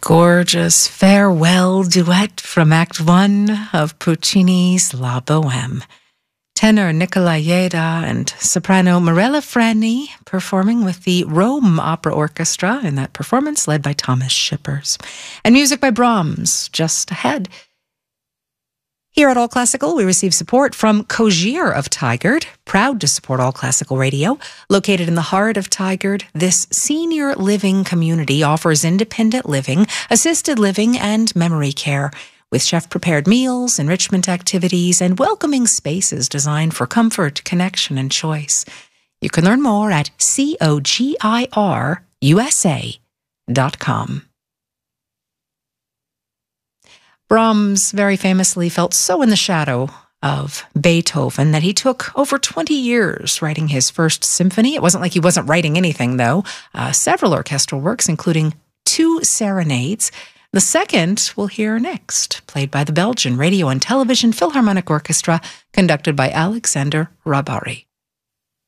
gorgeous farewell duet from Act 1 of Puccini's La Bohème. Tenor Nicola Jeda and soprano Mirella Frani performing with the Rome Opera Orchestra in that performance led by Thomas Shippers. And music by Brahms just ahead. Here at All Classical, we receive support from Kojir of Tigard, proud to support All Classical Radio. Located in the heart of Tigard, this senior living community offers independent living, assisted living, and memory care, with chef-prepared meals, enrichment activities, and welcoming spaces designed for comfort, connection, and choice. You can learn more at cogirusa.com. Brahms very famously felt so in the shadow of Beethoven that he took over 20 years writing his first symphony. It wasn't like he wasn't writing anything, though. Several orchestral works, including 2 serenades. The second we'll hear next, played by the Belgian Radio and Television Philharmonic Orchestra, conducted by Alexander Rabari.